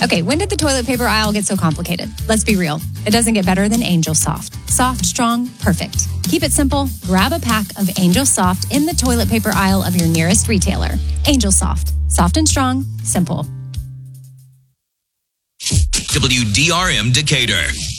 Okay, when did the toilet paper aisle get so complicated? Let's be real. It doesn't get better than Angel Soft. Soft, strong, perfect. Keep it simple. Grab a pack of Angel Soft in the toilet paper aisle of your nearest retailer. Angel Soft. Soft and strong. Simple. WDRM Decatur.